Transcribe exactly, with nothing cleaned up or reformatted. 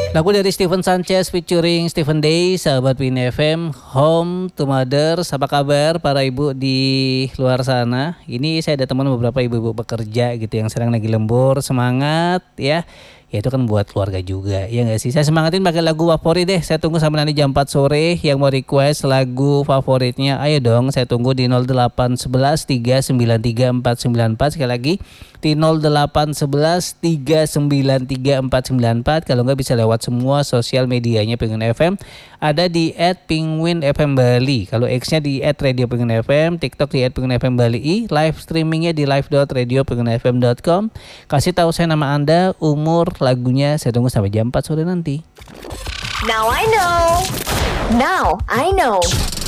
Lagu dari Steven Sanchez featuring Stephen Day, sahabat Win F M, Home to Mothers. Apa kabar para ibu di luar sana? Ini saya ada teman beberapa ibu-ibu bekerja gitu yang sedang lagi lembur, semangat ya. Ya itu kan buat keluarga juga, ya nggak sih? Saya semangatin pakai lagu favorit deh. Saya tunggu sampai nanti jam empat sore yang mau request lagu favoritnya. Ayo dong, saya tunggu di nol delapan satu satu tiga sembilan tiga empat sembilan empat. Sekali lagi di nol delapan satu satu tiga sembilan tiga empat sembilan empat. Kalau nggak bisa lewat semua sosial medianya Penguin F M. Ada di et penguin f m bali. Kalau X-nya di et radio penguin f m, TikTok di et penguin f m bali i, live streamingnya di live dot radio penguin f m dot com. Kasih tahu saya nama Anda, umur, lagunya. Saya tunggu sampai jam empat sore nanti. Now I know. Now I know.